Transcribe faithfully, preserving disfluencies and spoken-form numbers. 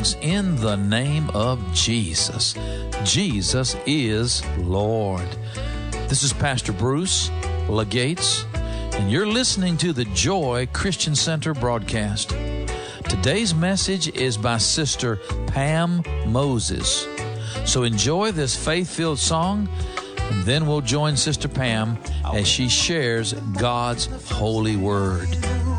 things in the name of Jesus. Jesus is Lord. This is Pastor Bruce Legates, and you're listening to the Joy Christian Center broadcast. Today's message is by Sister Pam Moses. So enjoy this faith-filled song, and then we'll join Sister Pam as she shares God's holy word.